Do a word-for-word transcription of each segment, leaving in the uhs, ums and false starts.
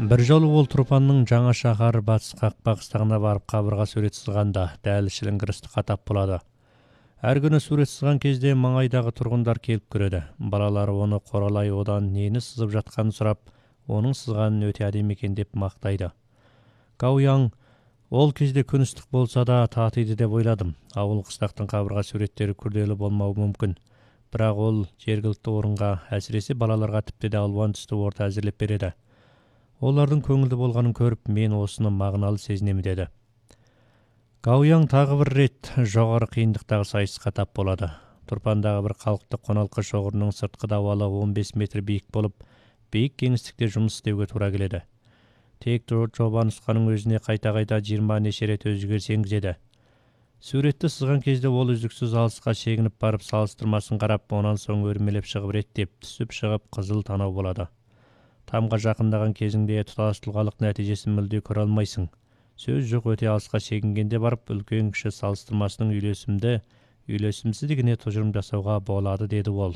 Бір жолы ол Тұрпанның жаңа шаһар батыс қақпақстағына барып қабырға сурет сызғанда дәл шіліңгірісті қатап болады. Әр күні сурет сызған кезде маңайдағы тұрғындар келіп көреді. Балалары оны қоралай одан нені сызып жатқанын сұрап, оның сызғанын өте әдемі екен деп мақтайды. Гауяң: ол кезде күн ыстық болса да татиды деп ойладым. Ауыл қыстақтың қабырға суреттері күрделі болмауы мүмкін. Бірақ ол жергілікті орынға, әсіресе балаларға тіпті де алуан түсті орта әзірлеп береді. Олардың көңілді болғанын көріп, мен осыны мағыналы сезінемін деді. Гауяң тағы бір рет жоғары қиындықтағы сайысқа тап болады. Тұрпандағы бір қалыпты қоналқы шоғырының сыртқы дауалы он бес метр биік болып, биік кеңістікте жұмыс істеуге тура келеді. Тек жоба нұсқаның өзіне қайта-қайта жиырма неше рет өзгеріс енгізеді. Суретті сызған кезде ол үздіксіз алысқа шегініп барып салыстырмасын қарап, онан соң өрмелеп шығып реттеп, түсіп шығып қызыл танау болады. Тамға жақындаған кезіңде тұтас тұлғалық нәтижесін мүлде көре алмайсың. Сөз жоқ, өте алысқа шегінгенде барып, үлкен кіші салыстырмасының үйлесімді, үйлесімсіздігіне тұжырым жасауға болады, деді ол.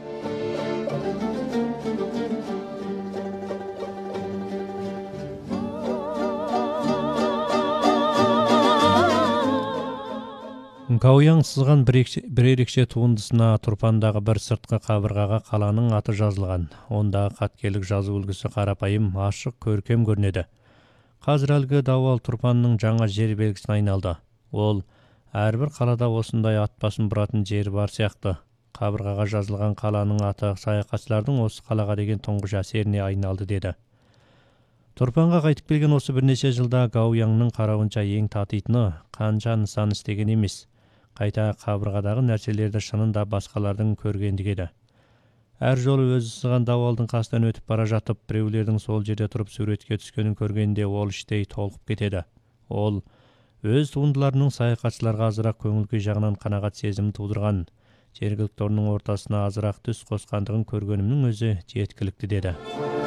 Гауяң сызған бір ерекше туындысына Тұрпандағы бір сыртқы қабырғаға қаланың аты жазылған. Ондағы қаткелік жазу үлгісі қарапайым, ашық, көркем көрінеді. Қазір әлгі дауал Тұрпанның жаңа жер белгісіне айналды. Ол әрбір қалада осындай ат басын бұратын жері бар сияқты. Қабырғаға жазылған қаланың аты саяхатшылардың осы қалаға деген тұңғыш әсеріне айналды, деді. Тұрпанға қайтып келген осы бірнеше жылда Гауяңның қарауынша ең татитыны қанша нысан істеген емес, қайта қабырғадағы нәрселерді шынында басқалардың көргендігі еді. Әр жолы өзі сызған дауалдың қастан өтіп бара жатып, біреулердің сол жерде тұрып суретке түскенін көргенде ол іштей толқып кетеді. Ол өз туындыларының саяхатшыларға азырақ көңіл-күй жағынан қанағат сезімін тудырған, жергілікті орынның ортасына азырақ түс қосқандығын көргенімнің өзі жеткілікті, деді.